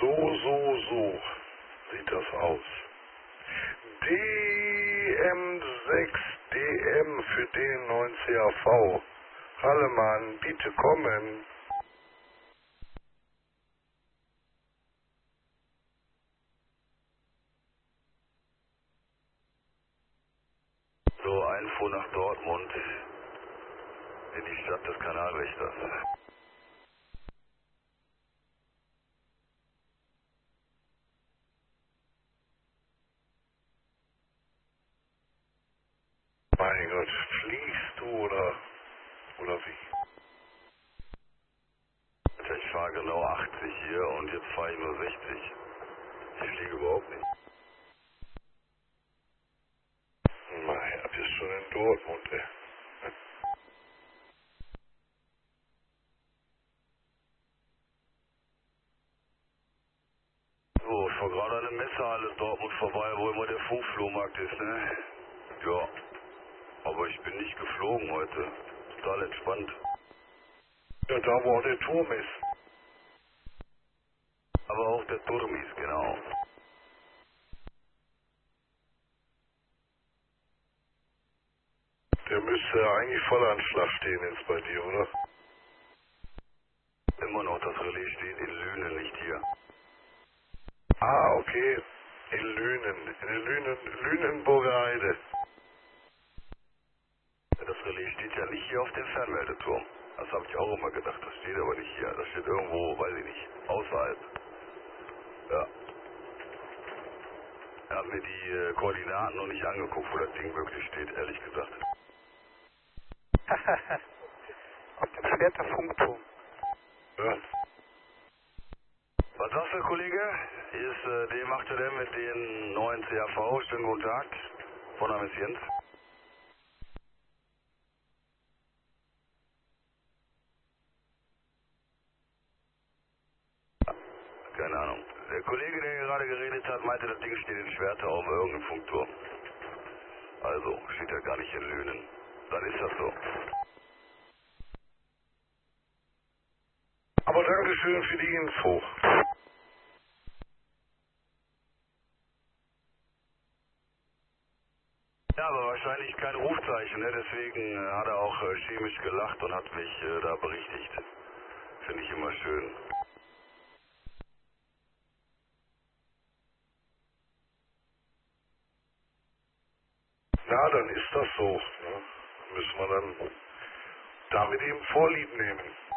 So sieht das aus. DM6DM für D9CAV. Hallemann, bitte kommen. So, Einfuhr nach Dortmund in die Stadt des Kanalwächters. Mein Gott, fliegst du oder wie? Ich fahre genau 80 hier und jetzt fahre ich nur 60. Ich fliege überhaupt nicht. Mein, das ist schon in Dortmund, ey. So, ich fahre gerade an der Messehalle in Dortmund vorbei, wo immer der Funkflohmarkt ist, ne? Ja, aber ich bin nicht geflogen heute. Total entspannt. Ja, da wo auch der Turm ist. Aber auch der Turmis, genau. Der müsste ja eigentlich Vollanschlag stehen jetzt bei dir, oder? Immer noch, das Relais steht in Lünen, nicht hier. Ah, okay. In Lünen. In Lünenburger Heide. Das Relais steht ja nicht hier auf dem Fernmeldeturm. Das habe ich auch immer gedacht, das steht aber nicht hier. Das steht irgendwo, weiß ich nicht, außerhalb. Ja. Ich habe mir die Koordinaten noch nicht angeguckt, wo das Ding wirklich steht, ehrlich gesagt. Auf dem Schwerter Funkturm. Ja. Was sagst du, Kollege? Hier ist D8M mit den neuen CAV. Schönen guten Tag. Vorname ist Jens. Keine Ahnung. Der Kollege, der gerade geredet hat, meinte, das Ding steht in Schwertau um irgendeinem Funkturm. Also, steht ja gar nicht in Lünen. Dann ist das so. Aber Dankeschön für die Info. Ja, aber wahrscheinlich kein Rufzeichen, ne? Deswegen hat er auch chemisch gelacht und hat mich da berichtigt. Finde ich immer schön. Na, dann ist das so. Ne? Müssen wir dann damit eben Vorlieb nehmen.